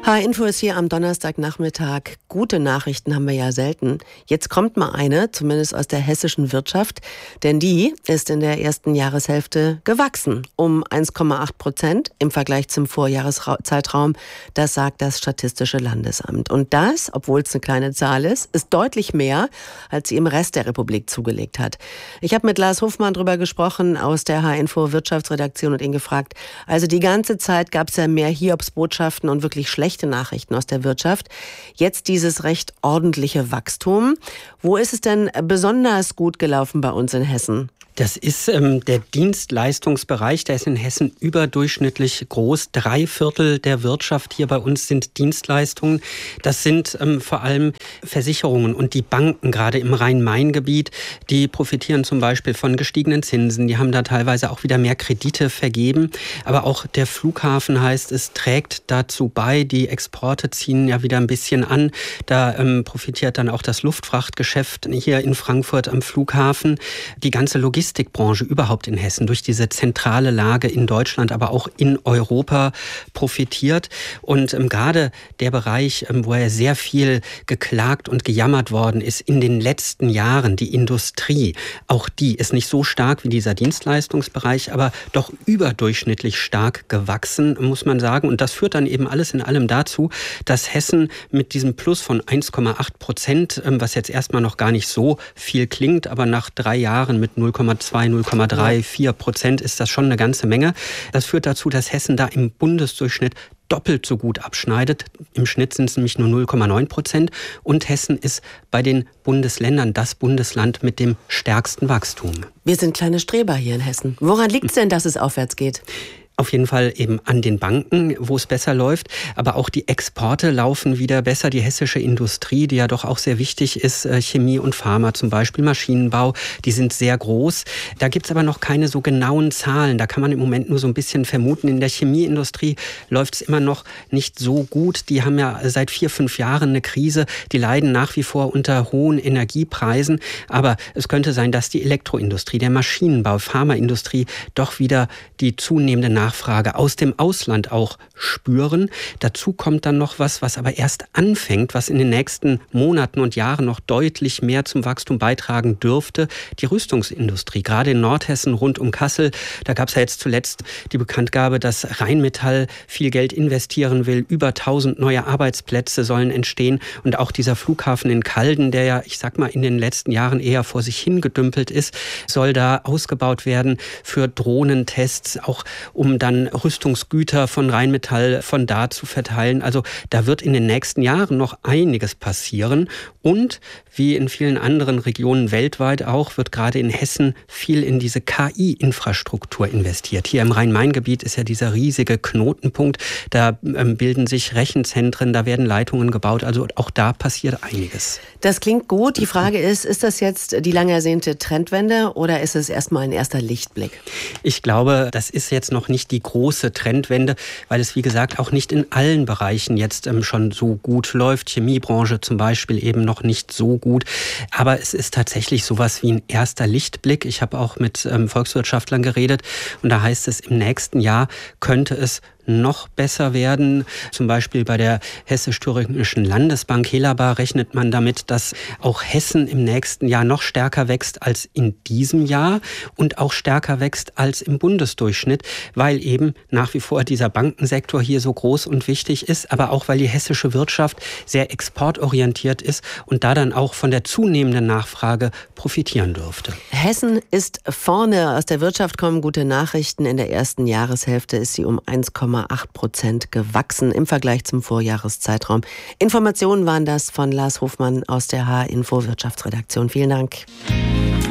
H-Info ist hier am Donnerstagnachmittag. Gute Nachrichten haben wir ja selten. Jetzt kommt mal eine, zumindest aus der hessischen Wirtschaft, denn die ist in der ersten Jahreshälfte gewachsen um 1,8% im Vergleich zum Vorjahreszeitraum. Das sagt das Statistische Landesamt. Und das, obwohl es eine kleine Zahl ist deutlich mehr, als sie im Rest der Republik zugelegt hat. Ich habe mit Lars Hofmann drüber gesprochen aus der H-Info Wirtschaftsredaktion und ihn gefragt, also die ganze Zeit gab es ja mehr Hiobsbotschaften und wirklich schlechte Nachrichten aus der Wirtschaft. Jetzt dieses recht ordentliche Wachstum. Wo ist es denn besonders gut gelaufen bei uns in Hessen? Das ist der Dienstleistungsbereich, der ist in Hessen überdurchschnittlich groß. 3/4 der Wirtschaft hier bei uns sind Dienstleistungen. Das sind vor allem Versicherungen und die Banken, gerade im Rhein-Main-Gebiet, die profitieren zum Beispiel von gestiegenen Zinsen. Die haben da teilweise auch wieder mehr Kredite vergeben. Aber auch der Flughafen, heißt es, trägt dazu bei. Die Exporte ziehen ja wieder ein bisschen an. Da profitiert dann auch das Luftfrachtgeschäft hier in Frankfurt am Flughafen. Die ganze Logistikbranche überhaupt in Hessen durch diese zentrale Lage in Deutschland, aber auch in Europa profitiert. Und gerade der Bereich, wo ja sehr viel geklagt und gejammert worden ist in den letzten Jahren, die Industrie, auch die ist nicht so stark wie dieser Dienstleistungsbereich, aber doch überdurchschnittlich stark gewachsen, muss man sagen. Und das führt dann eben alles in allem dazu, dass Hessen mit diesem Plus von 1,8%, was jetzt erstmal noch gar nicht so viel klingt, aber nach 3 Jahren mit 0,2, 0,3, 4% ist das schon eine ganze Menge. Das führt dazu, dass Hessen da im Bundesdurchschnitt doppelt so gut abschneidet. Im Schnitt sind es nämlich nur 0,9%. Und Hessen ist bei den Bundesländern das Bundesland mit dem stärksten Wachstum. Wir sind kleine Streber hier in Hessen. Woran liegt es denn, dass es aufwärts geht? Auf jeden Fall eben an den Banken, wo es besser läuft. Aber auch die Exporte laufen wieder besser. Die hessische Industrie, die ja doch auch sehr wichtig ist, Chemie und Pharma zum Beispiel, Maschinenbau, die sind sehr groß. Da gibt's aber noch keine so genauen Zahlen. Da kann man im Moment nur so ein bisschen vermuten. In der Chemieindustrie läuft's immer noch nicht so gut. Die haben ja seit 4-5 Jahren eine Krise. Die leiden nach wie vor unter hohen Energiepreisen. Aber es könnte sein, dass die Elektroindustrie, der Maschinenbau, Pharmaindustrie doch wieder die zunehmende Nachfrage aus dem Ausland auch spüren. Dazu kommt dann noch was aber erst anfängt, was in den nächsten Monaten und Jahren noch deutlich mehr zum Wachstum beitragen dürfte. Die Rüstungsindustrie, gerade in Nordhessen rund um Kassel. Da gab es ja jetzt zuletzt die Bekanntgabe, dass Rheinmetall viel Geld investieren will. Über 1000 neue Arbeitsplätze sollen entstehen. Und auch dieser Flughafen in Calden, der ja, ich sag mal, in den letzten Jahren eher vor sich hingedümpelt ist, soll da ausgebaut werden für Drohnentests, auch um dann Rüstungsgüter von Rheinmetall von da zu verteilen. Also da wird in den nächsten Jahren noch einiges passieren. Und wie in vielen anderen Regionen weltweit auch, wird gerade in Hessen viel in diese KI-Infrastruktur investiert. Hier im Rhein-Main-Gebiet ist ja dieser riesige Knotenpunkt. Da bilden sich Rechenzentren, da werden Leitungen gebaut. Also auch da passiert einiges. Das klingt gut. Die Frage ist das jetzt die lang ersehnte Trendwende oder ist es erstmal ein erster Lichtblick? Ich glaube, das ist jetzt noch nicht die große Trendwende, weil es, wie gesagt, auch nicht in allen Bereichen jetzt schon so gut läuft. Chemiebranche zum Beispiel eben noch nicht so gut. Aber es ist tatsächlich sowas wie ein erster Lichtblick. Ich habe auch mit Volkswirtschaftlern geredet und da heißt es, im nächsten Jahr könnte es noch besser werden. Zum Beispiel bei der Hessisch-Thüringischen Landesbank Helaba rechnet man damit, dass auch Hessen im nächsten Jahr noch stärker wächst als in diesem Jahr und auch stärker wächst als im Bundesdurchschnitt, weil eben nach wie vor dieser Bankensektor hier so groß und wichtig ist, aber auch weil die hessische Wirtschaft sehr exportorientiert ist und da dann auch von der zunehmenden Nachfrage profitieren dürfte. Hessen ist vorne. Aus der Wirtschaft kommen gute Nachrichten. In der ersten Jahreshälfte ist sie um 1,8% gewachsen im Vergleich zum Vorjahreszeitraum. Informationen waren das von Lars Hofmann aus der H-Info Wirtschaftsredaktion. Vielen Dank.